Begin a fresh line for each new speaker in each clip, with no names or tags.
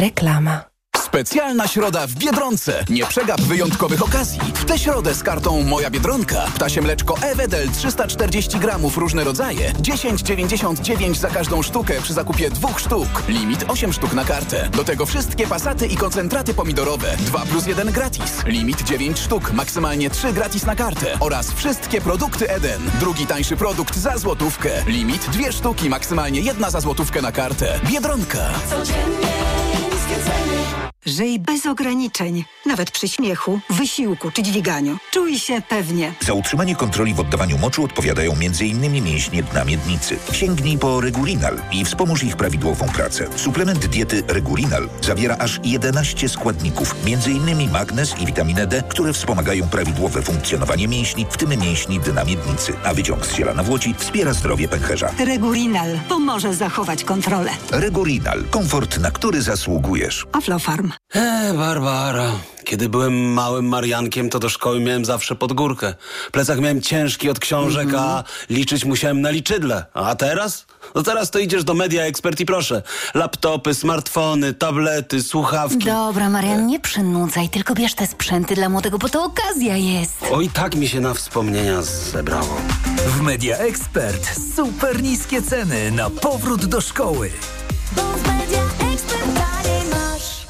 Reklama.
Specjalna środa w Biedronce. Nie przegap wyjątkowych okazji. W tę środę z kartą Moja Biedronka. Ptasie mleczko Evedel 340 gramów, różne rodzaje. 10,99 za każdą sztukę przy zakupie 2 sztuk. Limit 8 sztuk na kartę. Do tego wszystkie pasaty i koncentraty pomidorowe. 2+1 gratis. Limit 9 sztuk. Maksymalnie 3 gratis na kartę. Oraz wszystkie produkty Eden. Drugi tańszy produkt za złotówkę. Limit 2 sztuki. Maksymalnie 1 za złotówkę na kartę. Biedronka.
Codziennie niskie ceny.
Żyj bez ograniczeń, nawet przy śmiechu, wysiłku czy dźwiganiu. Czuj się pewnie.
Za utrzymanie kontroli w oddawaniu moczu odpowiadają m.in. mięśnie dna miednicy. Sięgnij po Regurinal i wspomóż ich prawidłową pracę. Suplement diety Regurinal zawiera aż 11 składników, m.in. magnez i witaminę D, które wspomagają prawidłowe funkcjonowanie mięśni, w tym mięśni dna miednicy. A wyciąg z ziela nawłoci wspiera zdrowie pęcherza.
Regurinal pomoże zachować kontrolę.
Regurinal. Komfort, na który zasługujesz.
Aflofarm.
Barbara, kiedy byłem małym Mariankiem, to do szkoły miałem zawsze pod górkę. Plecak miałem ciężki od książek, a liczyć musiałem na liczydle. A teraz? No teraz to idziesz do Media Expert i proszę. Laptopy, smartfony, tablety, słuchawki.
Dobra, Marian, nie przynudzaj, tylko bierz te sprzęty dla młodego, bo to okazja jest.
Oj, tak mi się na wspomnienia zebrało.
W Media Expert super niskie ceny na powrót do szkoły.
Bo w Media Expert taniej masz.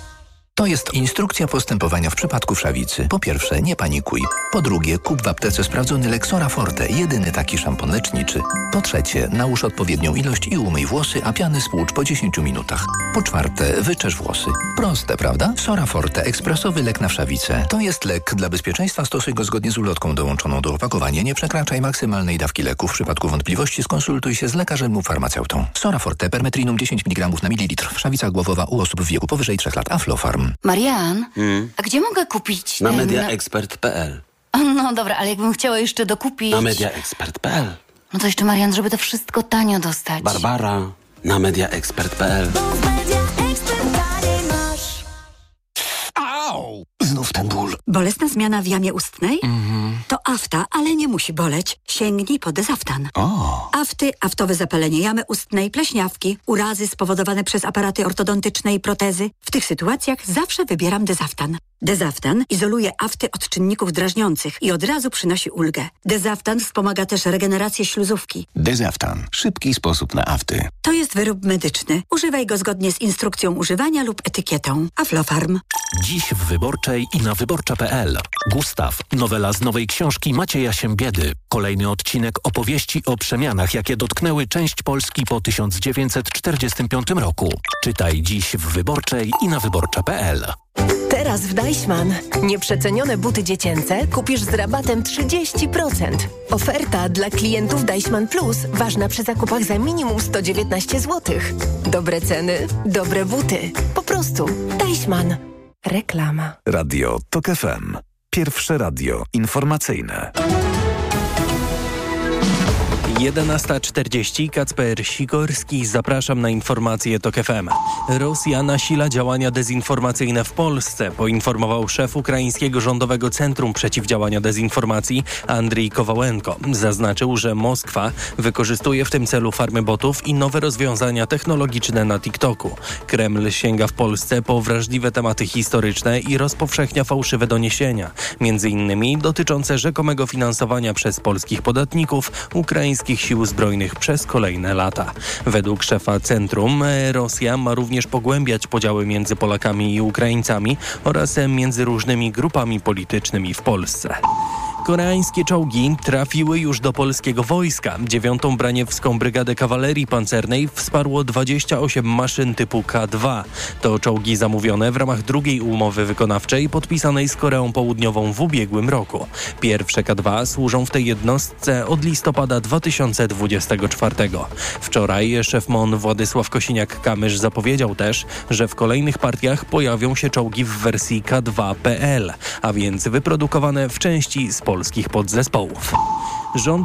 To jest instrukcja postępowania w przypadku wszawicy. Po pierwsze, nie panikuj. Po drugie, kup w aptece sprawdzony Lexora Forte, jedyny taki szampon leczniczy. Po trzecie, nałóż odpowiednią ilość i umyj włosy, a piany spłucz po 10 minutach. Po czwarte, wyczesz włosy. Proste, prawda? Sora Forte, ekspresowy lek na wszawicę. To jest lek. Dla bezpieczeństwa stosuj go zgodnie z ulotką dołączoną do opakowania. Nie przekraczaj maksymalnej dawki leku. W przypadku wątpliwości skonsultuj się z lekarzem lub farmaceutą. Sora Forte, permetrinum 10 mg na mililitr. Wszawica głowowa u osób w wieku powyżej 3 lat. Aflofarm.
Marian, a gdzie mogę kupić
Na
ten...
mediaexpert.pl.
No dobra, ale jakbym chciała jeszcze dokupić...
Na mediaexpert.pl.
No to jeszcze, Marian, żeby to wszystko tanio dostać.
Barbara, na mediaexpert.pl.
Bo w Media Expert taniej masz.
Au! Znów ten ból.
Bolesna zmiana w jamie ustnej? To afta, ale nie musi boleć. Sięgnij po Dezaftan. Afty, aftowe zapalenie jamy ustnej, pleśniawki, urazy spowodowane przez aparaty ortodontyczne i protezy. W tych sytuacjach zawsze wybieram Dezaftan. Dezaftan izoluje afty od czynników drażniących i od razu przynosi ulgę. Dezaftan wspomaga też regenerację śluzówki.
Dezaftan. Szybki sposób na afty.
To jest wyrób medyczny. Używaj go zgodnie z instrukcją używania lub etykietą. Aflofarm.
Dziś w Wyborczej i na wyborcza.pl. Gustaw, nowela z nowej książki Macieja Siembiedy. Kolejny odcinek opowieści o przemianach, jakie dotknęły część Polski po 1945 roku. Czytaj dziś w Wyborczej i na wyborcza.pl.
Teraz w Deichmann nieprzecenione buty dziecięce kupisz z rabatem 30%. Oferta dla klientów Deichmann Plus ważna przy zakupach za minimum 119 zł. Dobre ceny, dobre buty. Po prostu Deichmann. Reklama.
Radio TOK FM. Pierwsze radio informacyjne.
11:40. Kacper Sikorski. Zapraszam na informacje TOK FM. Rosja nasila działania dezinformacyjne w Polsce, poinformował szef ukraińskiego Rządowego Centrum Przeciwdziałania Dezinformacji Andrii Kowalenko. Zaznaczył, że Moskwa wykorzystuje w tym celu farmy botów i nowe rozwiązania technologiczne na TikToku. Kreml sięga w Polsce po wrażliwe tematy historyczne i rozpowszechnia fałszywe doniesienia, m.in. dotyczące rzekomego finansowania przez polskich podatników ukraińskich sił zbrojnych przez kolejne lata. Według szefa centrum Rosja ma również pogłębiać podziały między Polakami i Ukraińcami oraz między różnymi grupami politycznymi w Polsce. Koreańskie czołgi trafiły już do polskiego wojska. 9. Braniewską Brygadę Kawalerii Pancernej wsparło 28 maszyn typu K2. To czołgi zamówione w ramach drugiej umowy wykonawczej podpisanej z Koreą Południową w ubiegłym roku. Pierwsze K2 służą w tej jednostce od listopada 2024. Wczoraj szef MON Władysław Kosiniak-Kamysz zapowiedział też, że w kolejnych partiach pojawią się czołgi w wersji K2PL, a więc wyprodukowane w części z polskich podzespołów. Rząd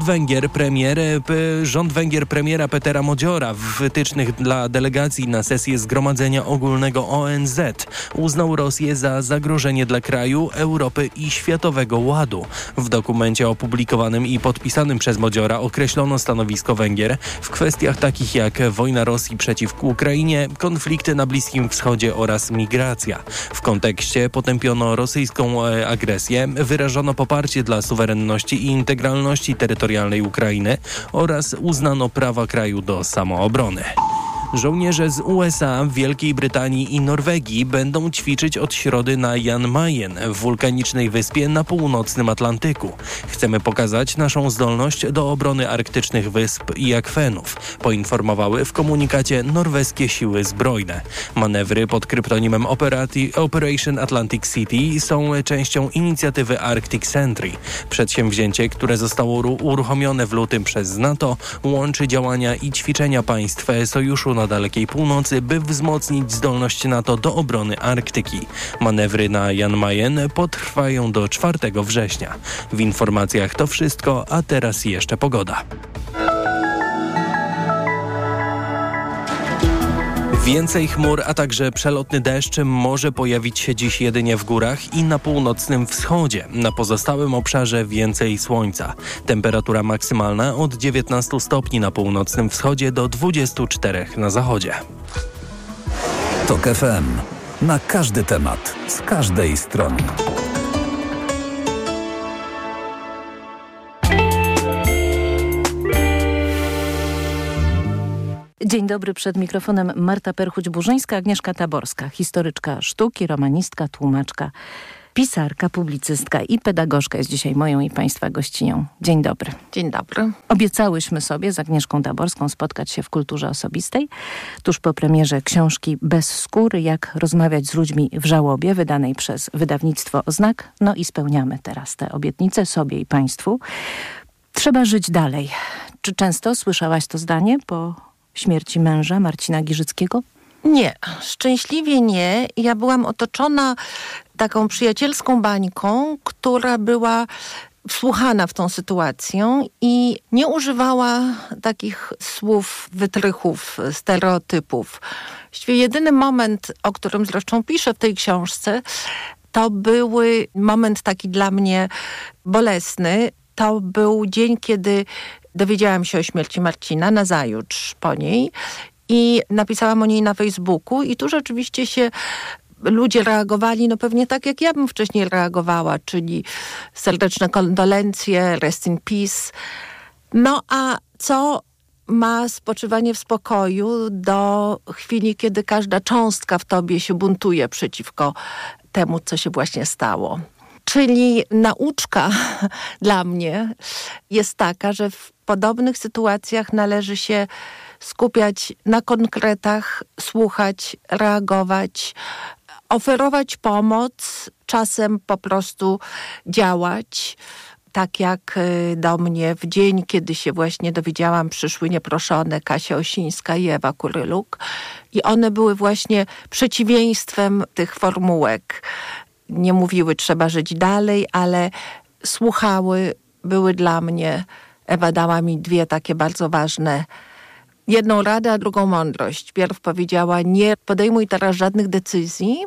Węgier premiera Petera Modziora w wytycznych dla delegacji na sesję Zgromadzenia Ogólnego ONZ uznał Rosję za zagrożenie dla kraju, Europy i światowego ładu. W dokumencie opublikowanym i podpisanym przez Modziora określono stanowisko Węgier w kwestiach takich jak wojna Rosji przeciwko Ukrainie, konflikty na Bliskim Wschodzie oraz migracja. W kontekście potępiono rosyjską agresję, wyrażono poparcie dla suwerenności i integralności terytorialnej Ukrainy oraz uznano prawa kraju do samoobrony. Żołnierze z USA, Wielkiej Brytanii i Norwegii będą ćwiczyć od środy na Jan Mayen, wulkanicznej wyspie na północnym Atlantyku. Chcemy pokazać naszą zdolność do obrony arktycznych wysp i akwenów, poinformowały w komunikacie norweskie siły zbrojne. Manewry pod kryptonimem Operation Atlantic City są częścią inicjatywy Arctic Sentry. Przedsięwzięcie, które zostało uruchomione w lutym przez NATO, łączy działania i ćwiczenia państw sojuszu na dalekiej północy, by wzmocnić zdolność NATO do obrony Arktyki. Manewry na Jan Mayen potrwają do 4 września. W informacjach to wszystko, a teraz jeszcze pogoda. Więcej chmur, a także przelotny deszcz może pojawić się dziś jedynie w górach i na północnym wschodzie. Na pozostałym obszarze więcej słońca. Temperatura maksymalna od 19 stopni na północnym wschodzie do 24 na zachodzie.
TOK FM. Na każdy temat, z każdej strony.
Dzień dobry, przed mikrofonem Marta Perchuć-Burzyńska, Agnieszka Taborska, historyczka sztuki, romanistka, tłumaczka, pisarka, publicystka i pedagogzka jest dzisiaj moją i Państwa gościnią. Dzień dobry.
Dzień dobry.
Obiecałyśmy sobie z Agnieszką Taborską spotkać się w Kulturze Osobistej, tuż po premierze książki Bez skóry, jak rozmawiać z ludźmi w żałobie, wydanej przez wydawnictwo Oznak. No i spełniamy teraz te obietnice sobie i Państwu. Trzeba żyć dalej. Czy często słyszałaś to zdanie po śmierci męża Marcina Giżyckiego?
Nie, szczęśliwie nie. Ja byłam otoczona taką przyjacielską bańką, która była wsłuchana w tą sytuację i nie używała takich słów, wytrychów, stereotypów. Właściwie jedyny moment, o którym zresztą piszę w tej książce, to był moment taki dla mnie bolesny. To był dzień, kiedy dowiedziałam się o śmierci Marcina, nazajutrz po niej, i napisałam o niej na Facebooku i tu rzeczywiście się ludzie reagowali, no pewnie tak jak ja bym wcześniej reagowała, czyli serdeczne kondolencje, rest in peace. No a co ma spoczywanie w spokoju do chwili, kiedy każda cząstka w tobie się buntuje przeciwko temu, co się właśnie stało. Czyli nauczka dla mnie jest taka, że w podobnych sytuacjach należy się skupiać na konkretach, słuchać, reagować, oferować pomoc, czasem po prostu działać. Tak jak do mnie w dzień, kiedy się właśnie dowiedziałam, przyszły nieproszone Kasia Osińska i Ewa Kuryluk. I one były właśnie przeciwieństwem tych formułek. Nie mówiły, trzeba żyć dalej, ale słuchały, były dla mnie. Ewa dała mi dwie takie bardzo ważne, jedną radę, a drugą mądrość. Pierw powiedziała, nie podejmuj teraz żadnych decyzji,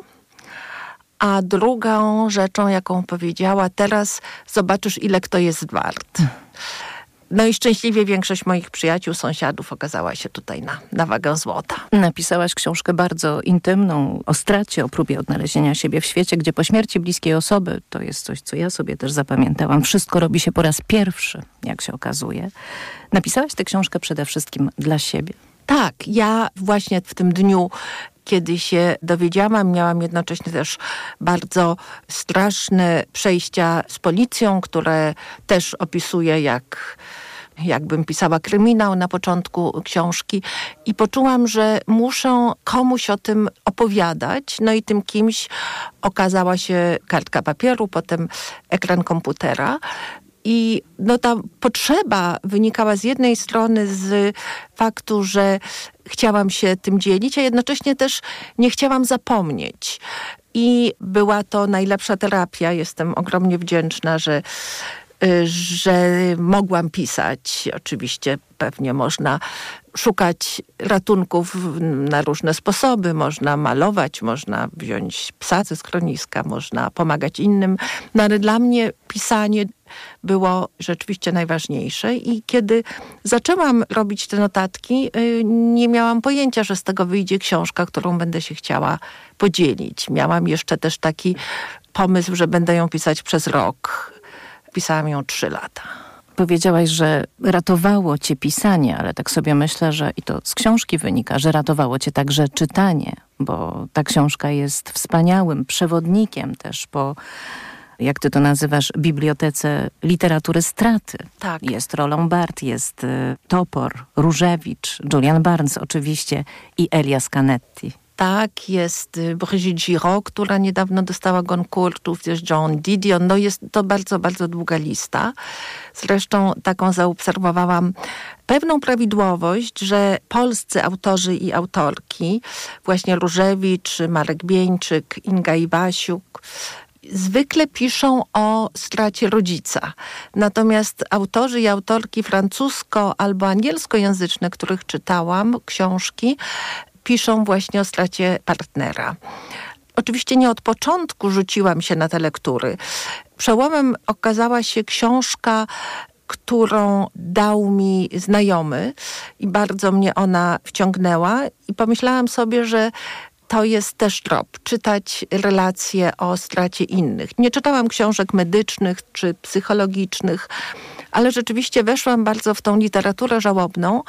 a drugą rzeczą, jaką powiedziała, teraz zobaczysz, ile kto jest wart. No i szczęśliwie większość moich przyjaciół, sąsiadów okazała się tutaj na wagę złota.
Napisałaś książkę bardzo intymną o stracie, o próbie odnalezienia siebie w świecie, gdzie po śmierci bliskiej osoby, to jest coś, co ja sobie też zapamiętałam, wszystko robi się po raz pierwszy, jak się okazuje. Napisałaś tę książkę przede wszystkim dla siebie.
Tak, ja właśnie w tym dniu, kiedy się dowiedziałam, miałam jednocześnie też bardzo straszne przejścia z policją, które też opisuję jakbym pisała kryminał na początku książki i poczułam, że muszę komuś o tym opowiadać. No i tym kimś okazała się kartka papieru, potem ekran komputera. I no ta potrzeba wynikała z jednej strony z faktu, że chciałam się tym dzielić, a jednocześnie też nie chciałam zapomnieć. I była to najlepsza terapia. Jestem ogromnie wdzięczna, że że mogłam pisać. Oczywiście pewnie można szukać ratunków na różne sposoby. Można malować, można wziąć psa ze schroniska, można pomagać innym. No ale dla mnie pisanie było rzeczywiście najważniejsze i kiedy zaczęłam robić te notatki, nie miałam pojęcia, że z tego wyjdzie książka, którą będę się chciała podzielić. Miałam jeszcze też taki pomysł, że będę ją pisać przez rok. Pisałam ją 3 lata.
Powiedziałaś, że ratowało cię pisanie, ale tak sobie myślę, że i to z książki wynika, że ratowało cię także czytanie, bo ta książka jest wspaniałym przewodnikiem też po, jak ty to nazywasz, bibliotece literatury straty.
Tak.
Jest Roland Barthes, jest Topor, Różewicz, Julian Barnes oczywiście i Elias Canetti.
Tak, jest Brigitte Giraud, która niedawno dostała Goncourtów, jest John Didion. No jest to bardzo, bardzo długa lista. Zresztą taką zaobserwowałam pewną prawidłowość, że polscy autorzy i autorki, właśnie Różewicz, Marek Bieńczyk, Inga Iwasiuk, zwykle piszą o stracie rodzica. Natomiast autorzy i autorki francusko- albo angielskojęzyczne, których czytałam, książki, piszą właśnie o stracie partnera. Oczywiście nie od początku rzuciłam się na te lektury. Przełomem okazała się książka, którą dał mi znajomy i bardzo mnie ona wciągnęła i pomyślałam sobie, że to jest też trop, czytać relacje o stracie innych. Nie czytałam książek medycznych czy psychologicznych, ale rzeczywiście weszłam bardzo w tą literaturę żałobną.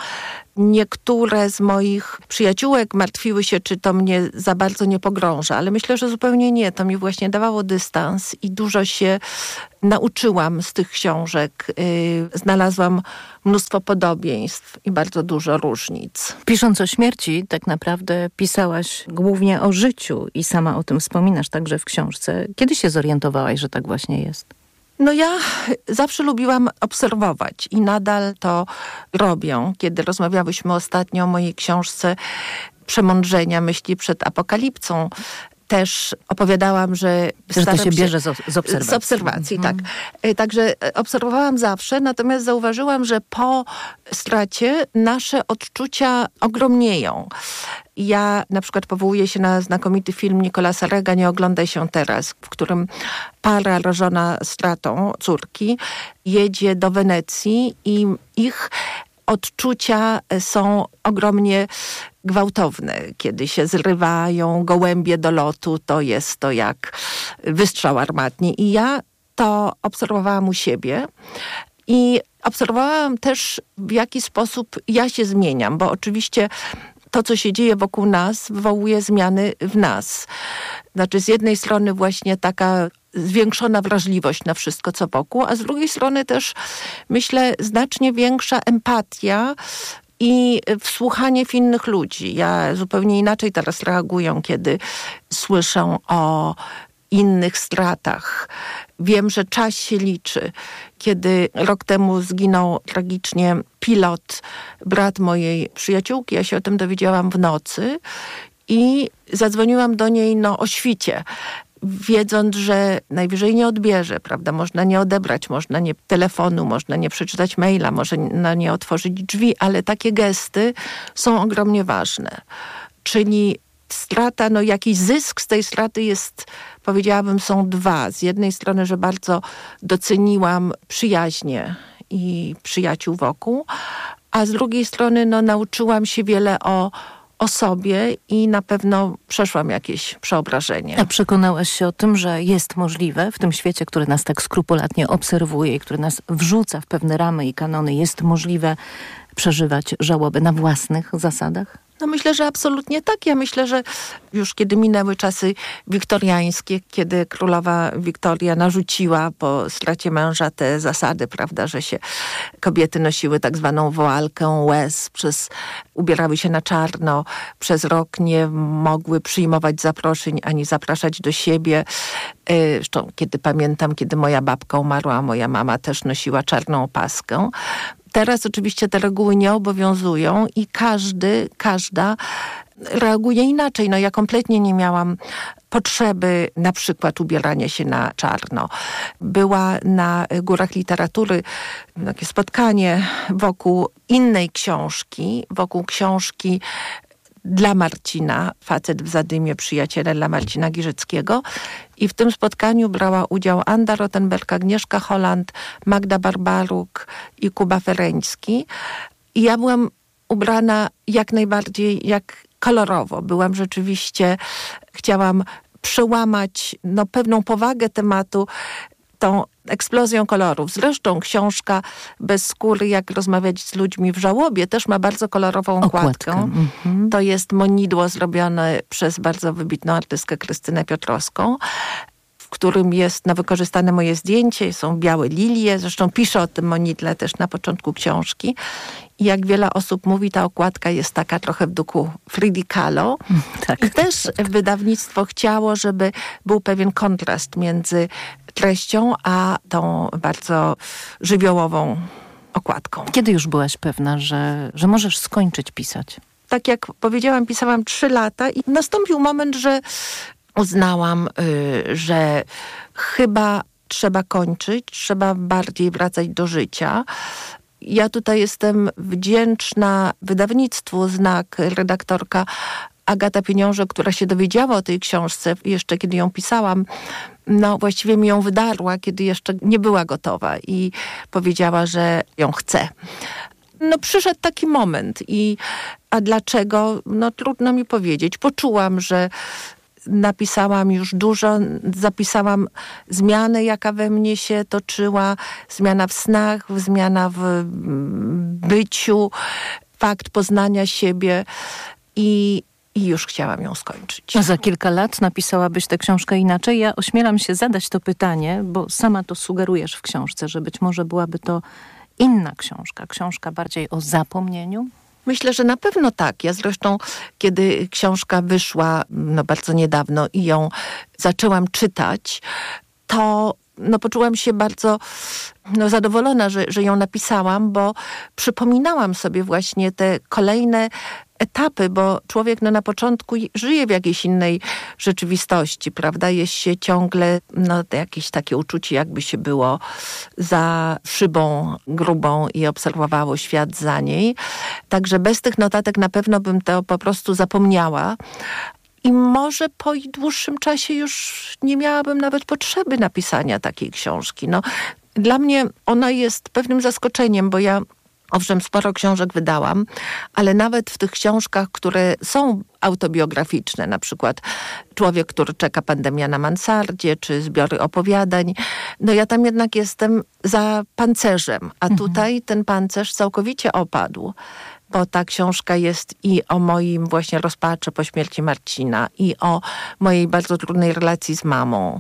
Niektóre z moich przyjaciółek martwiły się, czy to mnie za bardzo nie pogrąża, ale myślę, że zupełnie nie. To mi właśnie dawało dystans i dużo się nauczyłam z tych książek. Znalazłam mnóstwo podobieństw i bardzo dużo różnic.
Pisząc o śmierci, tak naprawdę pisałaś głównie o życiu i sama o tym wspominasz także w książce. Kiedy się zorientowałaś, że tak właśnie jest?
No ja zawsze lubiłam obserwować i nadal to robię. Kiedy rozmawiałyśmy ostatnio o mojej książce Przemądrzenia, myśli przed apokalipsą, też opowiadałam, że
to się bierze z obserwacji.
Z obserwacji, tak. Także obserwowałam zawsze, natomiast zauważyłam, że po stracie nasze odczucia ogromnieją. Ja na przykład powołuję się na znakomity film Nicolasa Rega Nie oglądaj się teraz, w którym para rażona stratą córki jedzie do Wenecji i ich odczucia są ogromnie gwałtowne. Kiedy się zrywają gołębie do lotu, to jest to jak wystrzał armatni. I ja to obserwowałam u siebie i obserwowałam też, w jaki sposób ja się zmieniam, bo oczywiście to, co się dzieje wokół nas, wywołuje zmiany w nas. Znaczy z jednej strony właśnie taka zwiększona wrażliwość na wszystko, co wokół, a z drugiej strony też, myślę, znacznie większa empatia i wsłuchanie w innych ludzi. Ja zupełnie inaczej teraz reaguję, kiedy słyszę o innych stratach. Wiem, że czas się liczy. Kiedy rok temu zginął tragicznie pilot, brat mojej przyjaciółki, ja się o tym dowiedziałam w nocy i zadzwoniłam do niej o świcie, wiedząc, że najwyżej nie odbierze, prawda? Można nie odebrać, można nie telefonu, można nie przeczytać maila, można nie otworzyć drzwi, ale takie gesty są ogromnie ważne. Czyli strata, jakiś zysk z tej straty jest, powiedziałabym, są dwa. Z jednej strony, że bardzo doceniłam przyjaźnie i przyjaciół wokół, a z drugiej strony nauczyłam się wiele o sobie i na pewno przeszłam jakieś przeobrażenie.
A przekonałaś się o tym, że jest możliwe w tym świecie, który nas tak skrupulatnie obserwuje i który nas wrzuca w pewne ramy i kanony, jest możliwe przeżywać żałobę na własnych zasadach?
Myślę, że absolutnie tak. Ja myślę, że już kiedy minęły czasy wiktoriańskie, kiedy królowa Wiktoria narzuciła po stracie męża te zasady, prawda, że się kobiety nosiły tak zwaną woalkę łez, ubierały się na czarno, przez rok nie mogły przyjmować zaproszeń ani zapraszać do siebie. Zresztą kiedy pamiętam, kiedy moja babka umarła, moja mama też nosiła czarną opaskę. Teraz oczywiście te reguły nie obowiązują i każda reaguje inaczej. No ja kompletnie nie miałam potrzeby na przykład ubierania się na czarno. Była na Górach Literatury takie spotkanie wokół innej książki, wokół książki Dla Marcina, Facet w zadymie, przyjaciele dla Marcina Giżyckiego. I w tym spotkaniu brała udział Anda Rottenberg, Agnieszka Holland, Magda Barbaruk i Kuba Fereński. I ja byłam ubrana jak najbardziej kolorowo. Byłam rzeczywiście, chciałam przełamać pewną powagę tematu tą eksplozją kolorów. Zresztą książka Bez skóry, jak rozmawiać z ludźmi w żałobie, też ma bardzo kolorową okładkę. To jest monidło zrobione przez bardzo wybitną artystkę Krystynę Piotrowską, w którym jest wykorzystane moje zdjęcie, są białe lilie, zresztą piszę o tym monidle też na początku książki. I jak wiele osób mówi, ta okładka jest taka trochę w duchu Frida Kahlo. I też wydawnictwo chciało, żeby był pewien kontrast między treścią a tą bardzo żywiołową okładką.
Kiedy już byłaś pewna, że możesz skończyć pisać?
Tak jak powiedziałam, pisałam 3 lata i nastąpił moment, że uznałam, że chyba trzeba kończyć, trzeba bardziej wracać do życia. Ja tutaj jestem wdzięczna wydawnictwu Znak, redaktorka Agata Pieniążek, która się dowiedziała o tej książce jeszcze kiedy ją pisałam. Właściwie mi ją wydarła, kiedy jeszcze nie była gotowa i powiedziała, że ją chce. Przyszedł taki moment a dlaczego? Trudno mi powiedzieć. Poczułam, że napisałam już dużo, zapisałam zmianę, jaka we mnie się toczyła, zmiana w snach, zmiana w byciu, fakt poznania siebie i już chciałam ją skończyć.
Za kilka lat napisałabyś tę książkę inaczej? Ja ośmielam się zadać to pytanie, bo sama to sugerujesz w książce, że być może byłaby to inna książka bardziej o zapomnieniu?
Myślę, że na pewno tak. Ja zresztą, kiedy książka wyszła bardzo niedawno i ją zaczęłam czytać, to poczułam się bardzo zadowolona, że ją napisałam, bo przypominałam sobie właśnie te kolejne etapy, bo człowiek na początku żyje w jakiejś innej rzeczywistości, prawda? Jest się ciągle, jakieś takie uczucie, jakby się było za szybą grubą i obserwowało świat za niej. Także bez tych notatek na pewno bym to po prostu zapomniała. I może po dłuższym czasie już nie miałabym nawet potrzeby napisania takiej książki. Dla mnie ona jest pewnym zaskoczeniem, bo ja owszem, sporo książek wydałam, ale nawet w tych książkach, które są autobiograficzne, na przykład Człowiek, który czeka, pandemia na mansardzie, czy zbiory opowiadań, ja tam jednak jestem za pancerzem, a tutaj ten pancerz całkowicie opadł. Bo ta książka jest i o moim właśnie rozpaczy po śmierci Marcina, i o mojej bardzo trudnej relacji z mamą.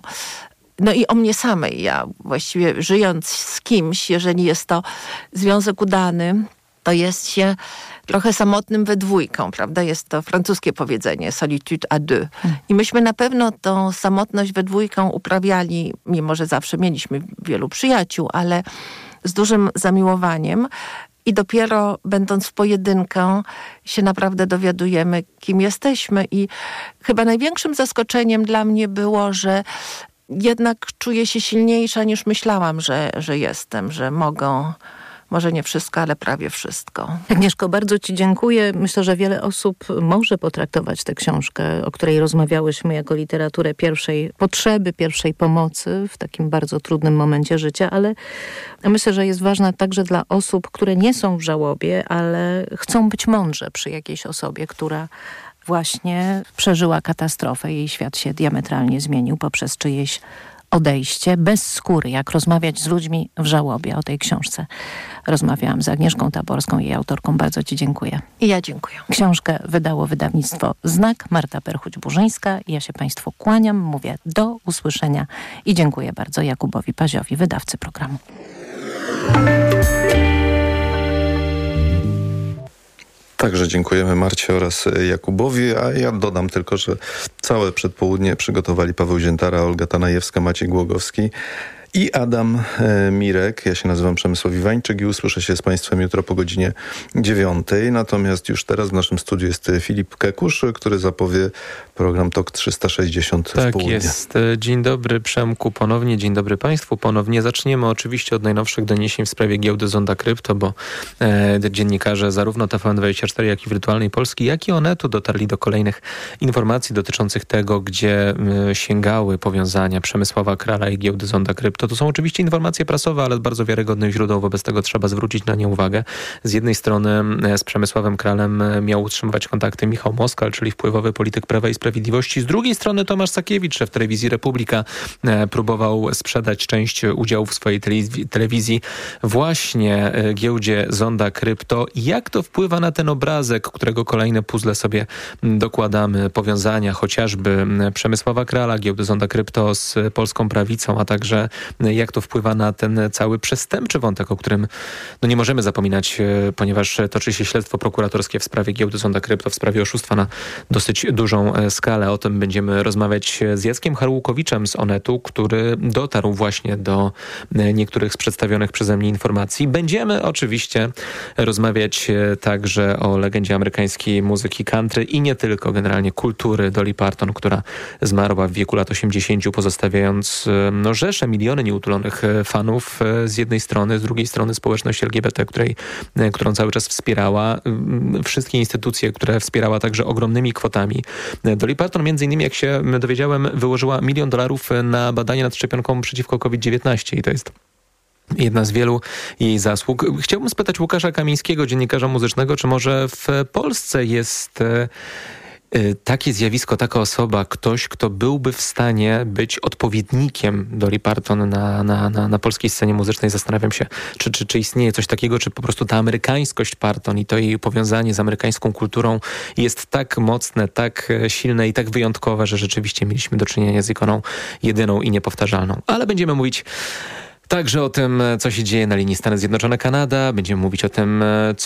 I o mnie samej. Ja właściwie żyjąc z kimś, jeżeli jest to związek udany, to jest się trochę samotnym we dwójkę, prawda? Jest to francuskie powiedzenie, solitude à deux. I myśmy na pewno tą samotność we dwójkę uprawiali, mimo że zawsze mieliśmy wielu przyjaciół, ale z dużym zamiłowaniem. I dopiero będąc w pojedynkę się naprawdę dowiadujemy, kim jesteśmy. I chyba największym zaskoczeniem dla mnie było, że jednak czuję się silniejsza niż myślałam, że jestem, że mogę, może nie wszystko, ale prawie wszystko.
Agnieszko, bardzo ci dziękuję. Myślę, że wiele osób może potraktować tę książkę, o której rozmawiałyśmy, jako literaturę pierwszej potrzeby, pierwszej pomocy w takim bardzo trudnym momencie życia, ale myślę, że jest ważna także dla osób, które nie są w żałobie, ale chcą być mądrze przy jakiejś osobie, która właśnie przeżyła katastrofę. Jej świat się diametralnie zmienił poprzez czyjeś odejście. Bez skóry, jak rozmawiać z ludźmi w żałobie. O tej książce rozmawiałam z Agnieszką Taborską, jej autorką. Bardzo ci dziękuję.
I ja dziękuję.
Książkę wydało wydawnictwo Znak, Marta Perchuć-Burzyńska. Ja się państwu kłaniam, mówię do usłyszenia i dziękuję bardzo Jakubowi Paziowi, wydawcy programu.
Także dziękujemy Marcie oraz Jakubowi, a ja dodam tylko, że całe przedpołudnie przygotowali Paweł Ziętara, Olga Tanajewska, Maciej Głogowski i Adam Mirek. Ja się nazywam Przemysław Iwańczyk i usłyszę się z Państwem jutro po godzinie 9. Natomiast już teraz w naszym studiu jest Filip Kekusz, który zapowie program TOK 360 w
Tak
południe.
jest. Dzień dobry Przemku ponownie, dzień dobry Państwu ponownie. Zaczniemy oczywiście od najnowszych doniesień w sprawie giełdy Zonda Krypto, bo dziennikarze zarówno TVN24, jak i Wirtualnej Polski, jak i Onetu dotarli do kolejnych informacji dotyczących tego, gdzie sięgały powiązania Przemysława Krala i giełdy Zonda Krypto. To są oczywiście informacje prasowe, ale bardzo wiarygodnych źródeł, wobec tego trzeba zwrócić na nie uwagę. Z jednej strony z Przemysławem Kralem miał utrzymywać kontakty Michał Moskal, czyli wpływowy polityk Prawa i Sprawiedliwości. Z drugiej strony Tomasz Sakiewicz, szef telewizji Republika, próbował sprzedać część udziałów w swojej telewizji właśnie giełdzie Zonda Krypto. Jak to wpływa na ten obrazek, którego kolejne puzzle sobie dokładamy, powiązania chociażby Przemysława Krala, giełdy Zonda Krypto z polską prawicą, a także jak to wpływa na ten cały przestępczy wątek, o którym nie możemy zapominać, ponieważ toczy się śledztwo prokuratorskie w sprawie giełdy Zonda Krypto, w sprawie oszustwa na dosyć dużą skalę. O tym będziemy rozmawiać z Jackiem Harłukowiczem z Onetu, który dotarł właśnie do niektórych z przedstawionych przeze mnie informacji. Będziemy oczywiście rozmawiać także o legendzie amerykańskiej muzyki country i nie tylko, generalnie kultury, Dolly Parton, która zmarła w wieku lat 80, pozostawiając rzesze, miliony nieutulonych fanów z jednej strony, z drugiej strony społeczność LGBT, którą cały czas wspierała. Wszystkie instytucje, które wspierała także ogromnymi kwotami. Dolly Parton między innymi, jak się dowiedziałem, wyłożyła $1 milion na badania nad szczepionką przeciwko COVID-19 i to jest jedna z wielu jej zasług. Chciałbym spytać Łukasza Kamińskiego, dziennikarza muzycznego, czy może w Polsce jest takie zjawisko, taka osoba, ktoś, kto byłby w stanie być odpowiednikiem Dolly Parton na polskiej scenie muzycznej. Zastanawiam się, czy istnieje coś takiego, czy po prostu ta amerykańskość Parton i to jej powiązanie z amerykańską kulturą jest tak mocne, tak silne i tak wyjątkowe, że rzeczywiście mieliśmy do czynienia z ikoną jedyną i niepowtarzalną. Ale będziemy mówić także o tym, co się dzieje na linii Stany Zjednoczone-Kanada. Będziemy mówić o tym,